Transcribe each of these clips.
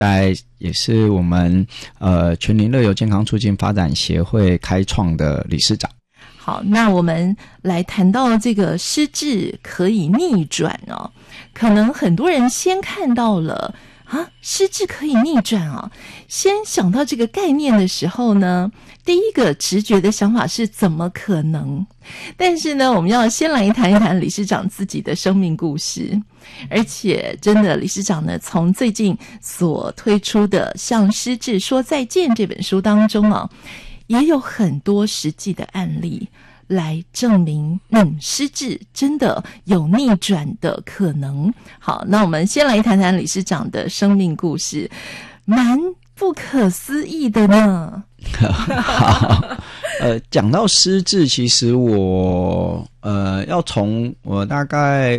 也是我们全龄乐游健康促进发展协会开创的理事长。 好，那我们来谈到这个失智可以逆转哦，可能很多人先看到了失智可以逆转哦，先想到这个概念的时候呢，第一个直觉的想法是怎么可能？但是呢，我们要先来谈一谈理事长自己的生命故事，而且真的理事长呢，从最近所推出的《向失智说再见》这本书当中也有很多实际的案例来证明失智真的有逆转的可能。好，那我们先来谈谈理事长的生命故事，蛮不可思议的呢。 好，讲到失智，其实我要从我大概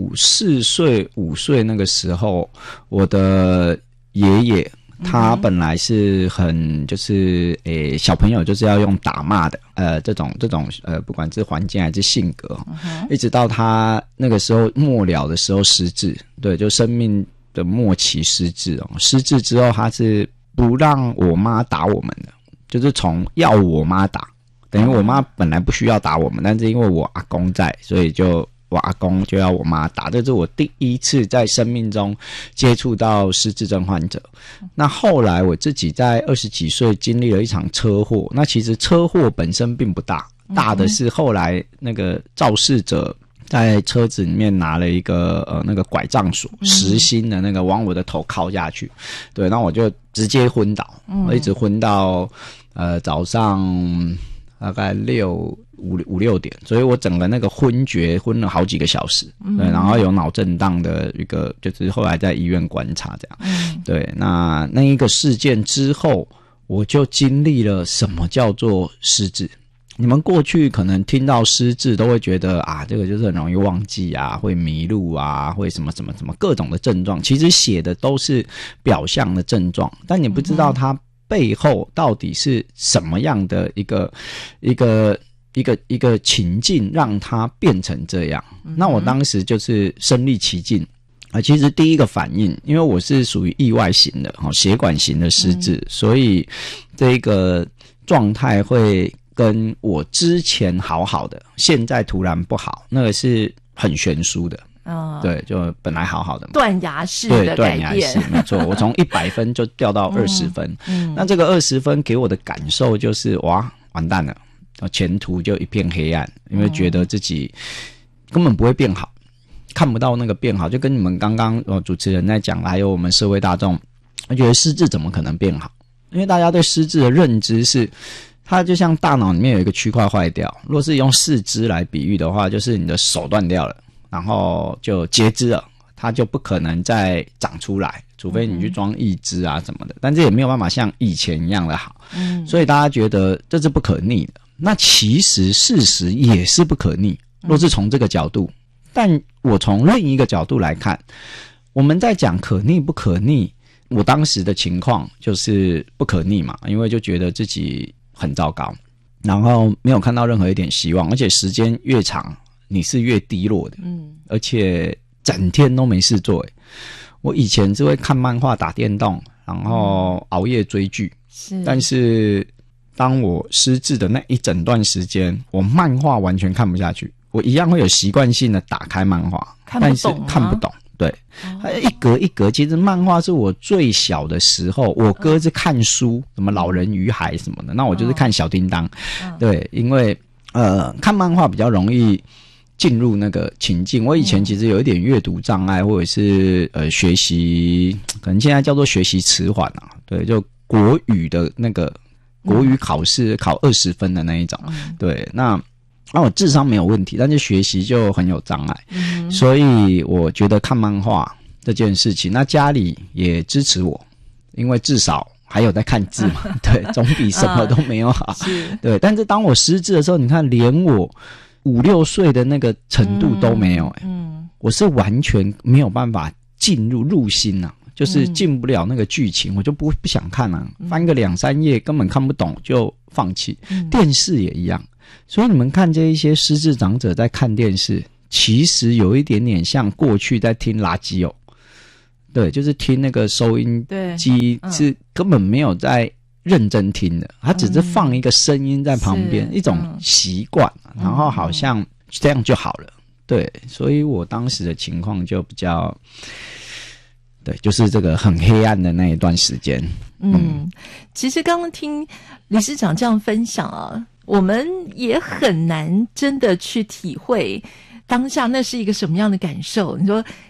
5岁那个时候，我的爷爷他本来是很就是小朋友就是要用打骂的这种不管是环境还是性格一直到他那个时候末了的时候失智，对，就生命的末期失智失智之后他是不让我妈打我们的，就是从要我妈打，等于我妈本来不需要打我们，但是因为我阿公在，所以我阿公就要我妈打，这是我第一次在生命中接触到失智症患者。那后来我自己在20几岁经历了一场车祸，那其实车祸本身并不大，大的是后来那个肇事者在车子里面拿了一个那个拐杖锁，实心的那个往我的头敲下去，对，那我就直接昏倒，我一直昏到早上大概五六点，所以我整个那个昏了好几个小时，对，然后有脑震荡的一个，就是后来在医院观察这样，对，那一个事件之后，我就经历了什么叫做失智。你们过去可能听到失智都会觉得这个就是很容易忘记会迷路会什么什么什么各种的症状，其实写的都是表象的症状，但你不知道它背后到底是什么样的一个情境让它变成这样。那我当时就是身临其境其实第一个反应，因为我是属于意外型的血管型的失智，所以这个状态会跟我之前好好的现在突然不好，那个是很悬殊的对，就本来好好的嘛， 断崖式的改变，对， 断崖式，没错。我从100分就掉到20分，那这个20分给我的感受就是哇，完蛋了，前途就一片黑暗，因为觉得自己根本不会变好，看不到那个变好，就跟你们刚刚主持人在讲，还有我们社会大众，我觉得失智怎么可能变好？因为大家对失智的认知是，它就像大脑里面有一个区块坏掉，若是用四肢来比喻的话，就是你的手断掉了，然后就截肢了，它就不可能再长出来，除非你去装义肢什么的，但这也没有办法像以前一样的好，所以大家觉得这是不可逆的。那其实事实也是不可逆，若是从这个角度，但我从另一个角度来看，我们在讲可逆不可逆，我当时的情况就是不可逆嘛，因为就觉得自己很糟糕，然后没有看到任何一点希望，而且时间越长你是越低落的，而且整天都没事做。我以前是会看漫画、打电动，然后熬夜追剧，但是当我失智的那一整段时间，我漫画完全看不下去，我一样会有习惯性的打开漫画，但是看不懂。对，一格一格，其实漫画是我最小的时候，我哥是看书，什么老人与海什么的，那我就是看小叮当。对，因为看漫画比较容易进入那个情境。我以前其实有一点阅读障碍，或者是学习，可能现在叫做学习迟缓对，就国语的那个国语考试考20分的那一种。对，那我智商没有问题，但是学习就很有障碍，所以我觉得看漫画这件事情，那家里也支持我，因为至少还有在看字嘛，对，总比什么都没有好。对，但是当我失智的时候，你看连我5、6岁的那个程度都没有，我是完全没有办法入心就是进不了那个剧情，我就不想看翻个2、3页根本看不懂就放弃。电视也一样。所以你们看这一些失智长者在看电视，其实有一点点像过去在听垃圾对，就是听那个收音机是根本没有在认真听的，他只是放一个声音在旁边，一种习惯，然后好像这样就好了。对，所以我当时的情况就比较，对，就是这个很黑暗的那一段时间。 其实刚刚听理事长这样分享啊，我们也很难真的去体会当下那是一个什么样的感受。你说